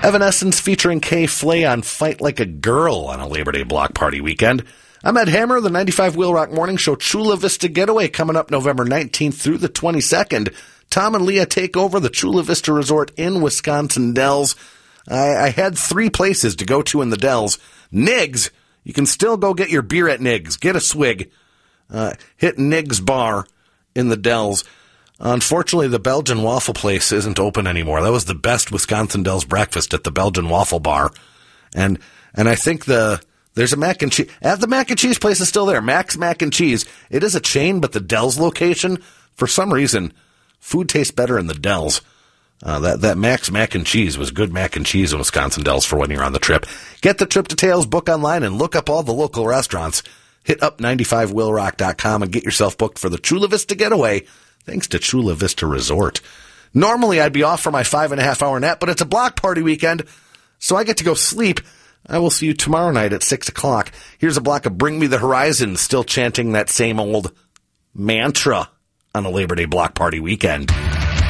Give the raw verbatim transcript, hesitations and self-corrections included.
Evanescence featuring Kay Flay on Fight Like a Girl on a Labor Day block party weekend. I'm Ed Hammer, the ninety-five Wheel Rock Morning Show Chula Vista Getaway coming up November nineteenth through the twenty-second. Tom and Leah take over the Chula Vista Resort in Wisconsin Dells. I, I had three places to go to in the Dells. Niggs, you can still go get your beer at Niggs. Get a swig. Uh, hit Niggs Bar in the Dells. Unfortunately, the Belgian Waffle Place isn't open anymore. That was the best Wisconsin Dells breakfast at the Belgian Waffle Bar. And and I think the there's a mac and cheese. Uh, the mac and cheese place is still there. Mac's Mac and Cheese. It is a chain, but the Dells location, for some reason, food tastes better in the Dells. Uh, that, that Mac's Mac and Cheese was good mac and cheese in Wisconsin Dells for when you're on the trip. Get the trip details, book online, and look up all the local restaurants. Hit up ninety-five wheel rock dot com and get yourself booked for the Chula Vista Getaway, thanks to Chula Vista Resort. Normally, I'd be off for my five and a half hour nap, but it's a block party weekend, so I get to go sleep. I will see you tomorrow night at six o'clock. Here's a block of Bring Me the Horizon, still chanting that same old mantra on a Labor Day block party weekend.